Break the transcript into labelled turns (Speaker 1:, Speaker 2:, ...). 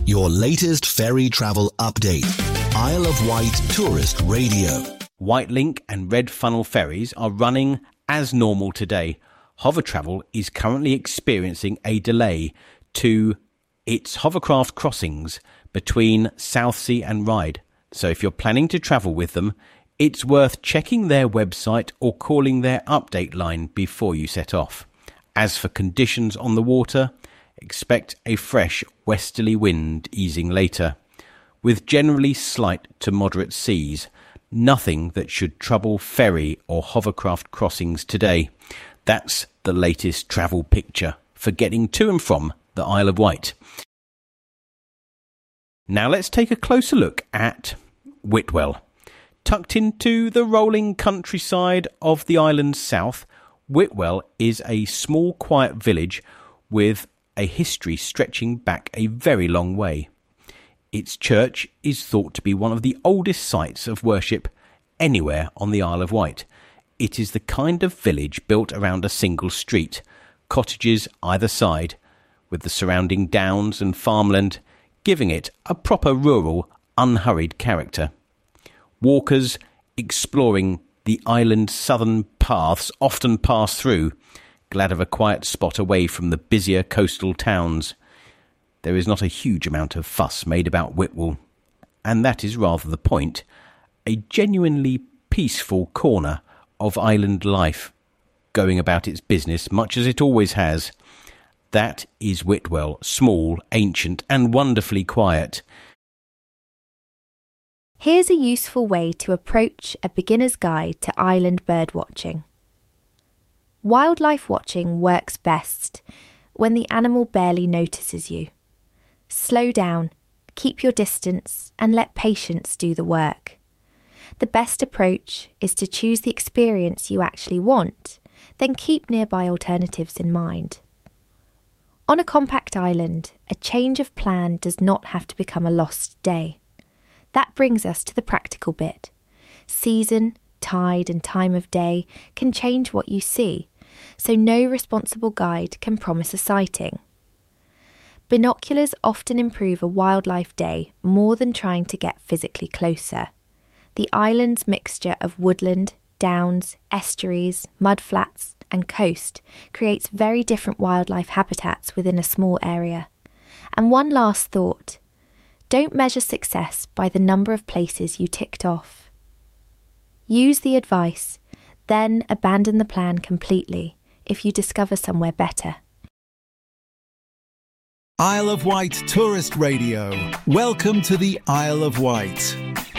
Speaker 1: your latest ferry travel update. Isle of Wight Tourist Radio.
Speaker 2: Whitelink and Red Funnel ferries are running as normal today. Hover Travel is currently experiencing a delay to its hovercraft crossings between Southsea and Ryde. So if you're planning to travel with them, it's worth checking their website or calling their update line before you set off. As for conditions on the water, expect a fresh westerly wind easing later, with generally slight to moderate seas. Nothing that should trouble ferry or hovercraft crossings today. That's the latest travel picture for getting to and from the Isle of Wight. Now let's take a closer look at Whitwell. Tucked into the rolling countryside of the island's south, Whitwell is a small quiet village with a history stretching back a very long way. Its church is thought to be one of the oldest sites of worship anywhere on the Isle of Wight. It is the kind of village built around a single street, cottages either side, with the surrounding downs and farmland giving it a proper rural, unhurried character. Walkers exploring the island's southern paths often pass through, glad of a quiet spot away from the busier coastal towns. There is not a huge amount of fuss made about Whitwell, and that is rather the point. A genuinely peaceful corner of island life, going about its business much as it always has. That is Whitwell, small, ancient and wonderfully quiet.
Speaker 3: Here's a useful way to approach a beginner's guide to island birdwatching. Wildlife watching works best when the animal barely notices you. Slow down, keep your distance, and let patience do the work. The best approach is to choose the experience you actually want, then keep nearby alternatives in mind. On a compact island, a change of plan does not have to become a lost day. That brings us to the practical bit. Season, tide, and time of day can change what you see, so no responsible guide can promise a sighting. Binoculars often improve a wildlife day more than trying to get physically closer. The island's mixture of woodland, downs, estuaries, mudflats, and coast creates very different wildlife habitats within a small area. And one last thought. Don't measure success by the number of places you ticked off. Use the advice, then abandon the plan completely if you discover somewhere better.
Speaker 1: Isle of Wight Tourist Radio. Welcome to the Isle of Wight.